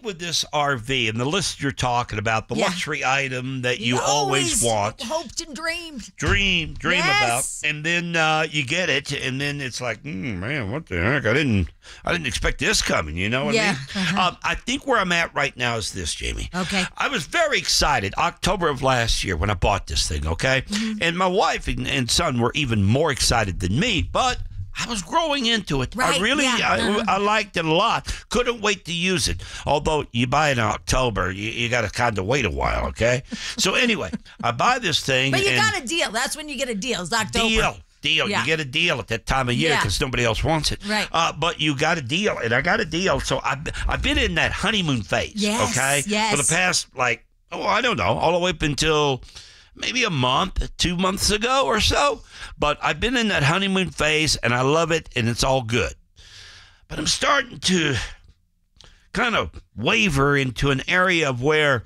with this RV and the list you're talking about, the luxury item that you always want, hoped and dreamed, dream about, and then you get it, and then it's like, man, what the heck? I didn't expect this coming. You know what I mean? I think where I'm at right now is this, Jamie. Okay. I was very excited October of last year when I bought this thing. Okay, and my wife and son were even more excited than me, but I was growing into it. Right, I liked it a lot. Couldn't wait to use it. Although you buy it in October, you got to kind of wait a while, okay? So anyway, I buy this thing. But you got a deal. That's when you get a deal. It's October. Deal. Yeah. You get a deal at that time of year because nobody else wants it. Right. But you got a deal, and I got a deal. So I've been in that honeymoon phase, okay? Yes. For the past, I don't know, all the way up until maybe a month, 2 months ago or so. But I've been in that honeymoon phase, and I love it, and it's all good. But I'm starting to kind of waver into an area of where,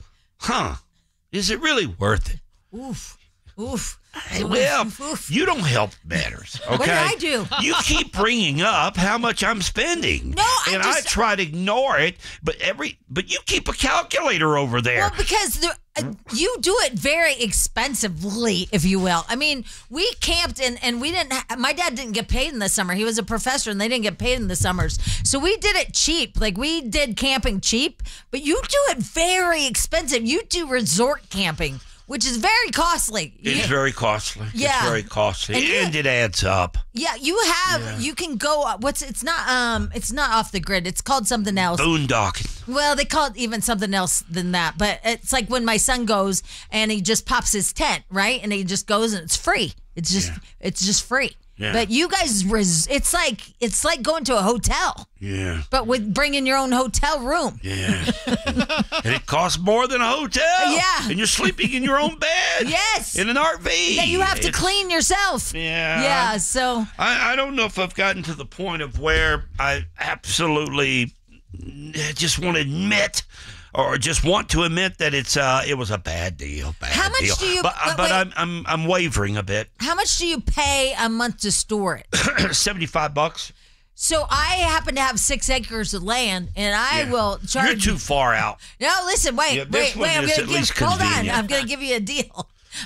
is it really worth it? Oof. Well, you don't help matters, okay? What did I do? You keep bringing up how much I'm spending. No, I try to ignore it, but you keep a calculator over there. Well, because you do it very expensively, if you will. I mean, we camped and we didn't. My dad didn't get paid in the summer. He was a professor, and they didn't get paid in the summers. So we did it cheap. Like we did camping cheap, but you do it very expensive. You do resort camping, which is very costly. It's very costly. Yeah. It's very costly. And it adds up. Yeah, you can go, it's not off the grid. It's called something else. Boondocking. Well, they call it even something else than that. But it's like when my son goes and he just pops his tent, right? And he just goes and it's free. It's just free. Yeah. But you guys, it's like going to a hotel. Yeah. But with bringing your own hotel room. Yeah. And it costs more than a hotel. Yeah. And you're sleeping in your own bed. Yes. In an RV. That you have to clean yourself. Yeah. Yeah, so. I don't know if I've gotten to the point of where I absolutely just want to admit or just want to admit that it was a bad deal. How much do you? But I'm wavering a bit. How much do you pay a month to store it? $75. So I happen to have 6 acres of land, and I will charge. You're too far out. No, listen, wait. I'm going to give. Hold on, I'm going to give you a deal.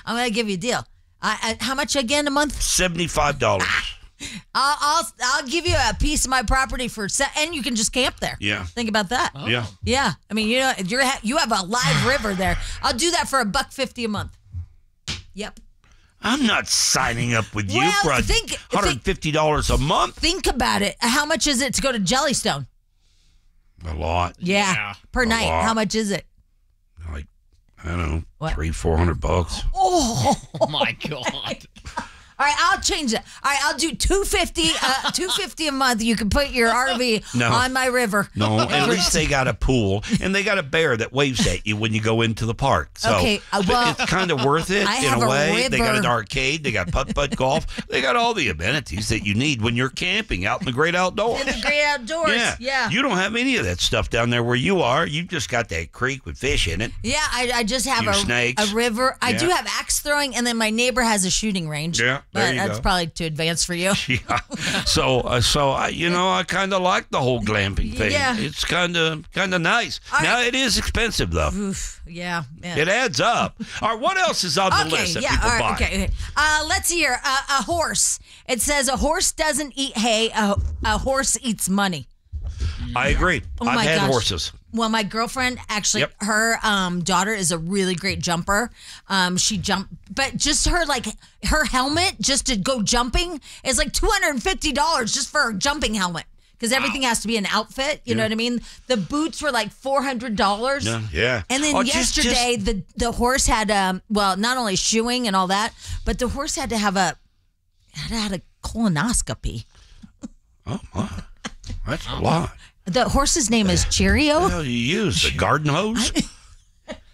How much again a month? $75. I'll give you a piece of my property and you can just camp there. Yeah. Think about that. Oh. Yeah. Yeah. I mean, you have a live river there. I'll do that for $150 a month. Yep. I'm not signing up with you for $150 a month. Think about it. How much is it to go to Jellystone? A lot. Yeah. Per night. How much is it? Like, I don't know, $300-400. Oh my God. All right, I'll change that. All right, I'll do $250 a month. You can put your RV on my river. No, at least they got a pool and they got a bear that waves at you when you go into the park. So it's kind of worth it in a way. They got an arcade, they got putt-putt golf, they got all the amenities that you need when you're camping out in the great outdoors. In the great outdoors, yeah. You don't have any of that stuff down there where you are. You just got that creek with fish in it. Yeah, I just have snakes. a river. I do have axe throwing, and then my neighbor has a shooting range. Yeah. But that's probably too advanced for you. Yeah. So I kind of like the whole glamping thing. Yeah. It's kind of nice. Now it is expensive though. Oof, yeah. It adds up. All right, what else is on the list that people buy? Okay. Let's see here. A horse. It says a horse doesn't eat hay. A horse eats money. I agree. I've had horses. Well, my girlfriend actually, her daughter is a really great jumper. She jumped, but just her helmet just to go jumping is like $250 just for a jumping helmet because everything has to be an outfit. You know what I mean? The boots were like $400. Yeah. And then yesterday, the horse had not only shoeing and all that, but the horse had to have a colonoscopy. Oh my, that's a lot. The horse's name is Cheerio. What the hell you use? The garden hose?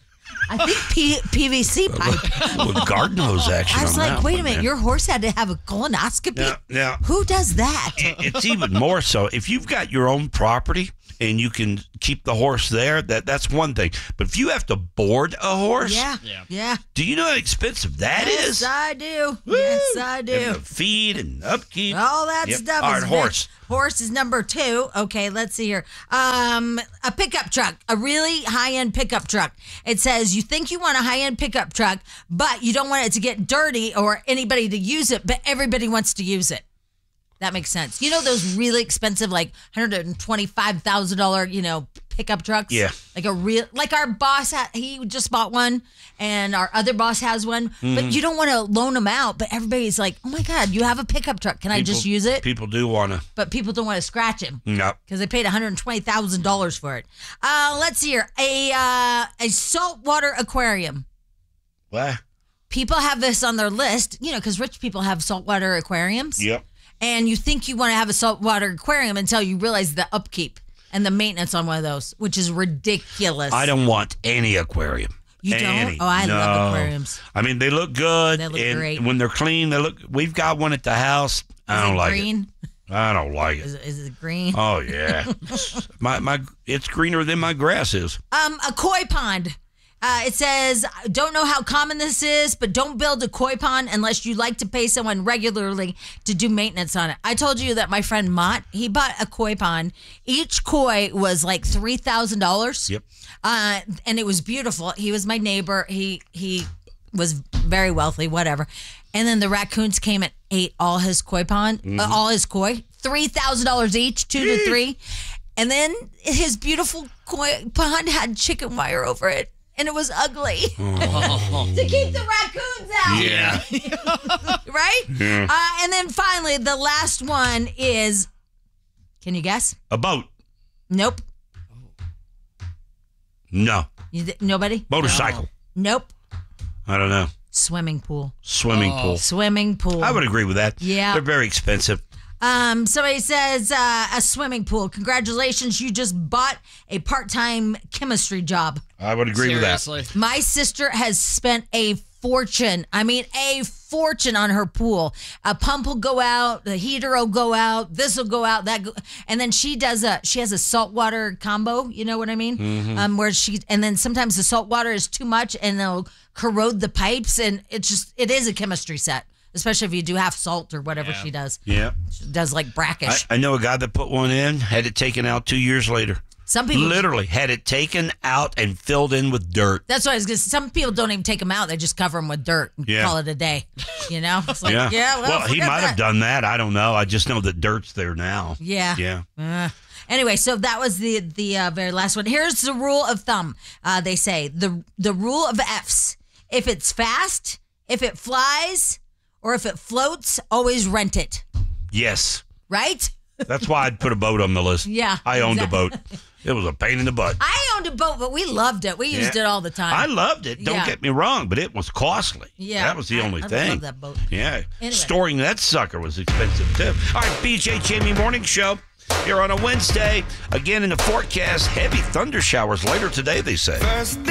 I think PVC pipe. With garden hose action. I was on like, that wait a one, minute, man. your horse had to have a colonoscopy? Now, Who does that? it's even more so if you've got your own property and you can keep the horse there. That's one thing. But if you have to board a horse, Yeah. do you know how expensive that is? Yes, I do. Woo! Yes, I do. And the feed and upkeep. All that Yep. stuff. All right, is horse. Horse is number 2. Okay, let's see here. A pickup truck, a really high-end pickup truck. It says you think you want a high-end pickup truck, but you don't want it to get dirty or anybody to use it, but everybody wants to use it. That makes sense. You know those really expensive, like $125,000, pickup trucks? Yeah. Like our boss, he just bought one, and our other boss has one. But you don't want to loan them out. But everybody's like, oh my God, you have a pickup truck. Can I just use it? People do want to. But people don't want to scratch him. No. Because they paid $120,000 for it. Let's see here. A saltwater aquarium. What? People have this on their list, because rich people have saltwater aquariums. Yep. And you think you want to have a saltwater aquarium until you realize the upkeep and the maintenance on one of those, which is ridiculous. I don't want any aquarium. You don't? Any. Oh, I No. love aquariums. I mean, they look good. They look and great. when they're clean, they look. We've got one at the house. I don't like green? it. I don't like it. Is it green? Oh yeah, it's greener than my grass is. A koi pond. It says, don't know how common this is, but don't build a koi pond unless you like to pay someone regularly to do maintenance on it. I told you that my friend Mott, he bought a koi pond. Each koi was like $3,000. Yep. And it was beautiful. He was my neighbor. He was very wealthy, whatever. And then the raccoons came and ate all his koi pond, all his koi, $3,000 each, 2 to 3. And then his beautiful koi pond had chicken wire over it. And it was ugly to keep the raccoons out. Yeah. Right? And then finally, the last one is, can you guess? A boat. Nope. No. Nobody? Motorcycle. Nope. I don't know. Swimming pool. Swimming pool. Swimming pool. I would agree with that. Yeah. They're very expensive. Somebody says a swimming pool. Congratulations, you just bought a part-time chemistry job. I would agree Seriously. with that. My sister has spent a fortune. I mean, a fortune on her pool. A pump will go out, the heater will go out, this will go out, and then she has a saltwater combo. You know what I mean? Where and then sometimes the salt water is too much and they'll corrode the pipes, and it is a chemistry set. Especially if you do half salt or whatever she does. Yeah. She does like brackish. I know a guy that put one in, had it taken out 2 years later. Some people Literally had it taken out and filled in with dirt. That's why I was gonna say, some people don't even take them out. They just cover them with dirt and Yeah. call it a day. It's like, Yeah. well he forget might that. have done that. I don't know. I just know that dirt's there now. Yeah. Yeah. Anyway, so that was the very last one. Here's the rule of thumb. They say the rule of F's. If it's fast, if it flies, or if it floats, always rent it. Yes. Right? That's why I'd put a boat on the list. Yeah, I owned exactly. a boat. It was a pain in the butt. I owned a boat, but we loved it. We used it all the time. I loved it. Don't Yeah. get me wrong, but it was costly. Yeah. That was the only I thing. love that boat. Yeah. Anyway. Storing that sucker was expensive too. All right, BJ Jamie Morning Show here on a Wednesday. Again in the forecast, heavy thunder showers later today, they say.